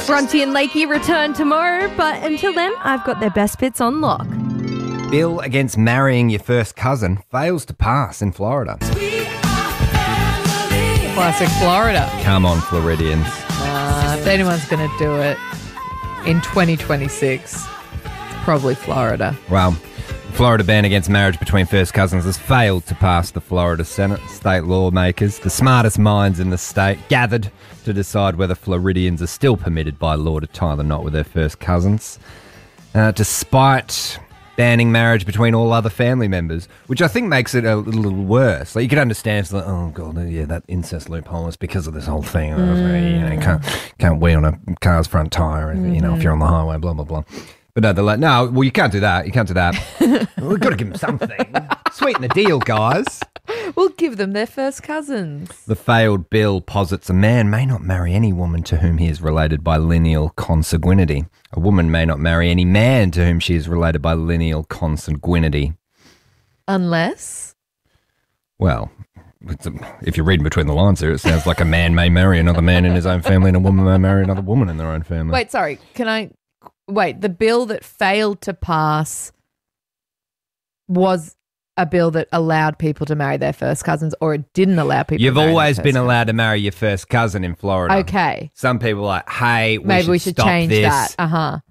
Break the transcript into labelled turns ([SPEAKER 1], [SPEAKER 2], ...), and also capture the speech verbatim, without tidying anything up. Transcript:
[SPEAKER 1] Bronte and Lakey return tomorrow, but until then, I've got their best bits on lock.
[SPEAKER 2] Bill against marrying your first cousin fails to pass in Florida.
[SPEAKER 3] Classic Florida.
[SPEAKER 2] Come on, Floridians.
[SPEAKER 3] Uh, if anyone's going to do it in twenty twenty-six, probably Florida.
[SPEAKER 2] Well, the Florida ban against marriage between first cousins has failed to pass the Florida Senate. State lawmakers, the smartest minds in the state, gathered to decide whether Floridians are still permitted by law to tie the knot with their first cousins. Uh, despite banning marriage between all other family members, which I think makes it a little worse. Like, you could understand, it's like, oh god, yeah, that incest loophole is because of this whole thing. Mm. You know, can't can't wheel on a car's front tire, mm-hmm. you know, if you're on the highway, blah blah blah. But no, they're like, no, well, you can't do that. You can't do that. We've got to give them something. Sweeten the deal, guys.
[SPEAKER 3] We'll give them their first cousins.
[SPEAKER 2] The failed bill posits a man may not marry any woman to whom he is related by lineal consanguinity. A woman may not marry any man to whom she is related by lineal consanguinity.
[SPEAKER 3] Unless?
[SPEAKER 2] Well, it's a, if you're reading between the lines here, it sounds like a man may marry another man in his own family and a woman may marry another woman in their own family.
[SPEAKER 3] Wait, sorry. Can I... Wait, the bill that failed to pass was a bill that allowed people to marry their first cousins, or it didn't allow people
[SPEAKER 2] You've
[SPEAKER 3] to marry
[SPEAKER 2] always
[SPEAKER 3] their
[SPEAKER 2] been
[SPEAKER 3] first
[SPEAKER 2] allowed to marry your first cousin in Florida.
[SPEAKER 3] Okay.
[SPEAKER 2] Some people are like, hey, we
[SPEAKER 3] Maybe
[SPEAKER 2] should
[SPEAKER 3] we should
[SPEAKER 2] stop
[SPEAKER 3] change
[SPEAKER 2] this.
[SPEAKER 3] that. Uh-huh.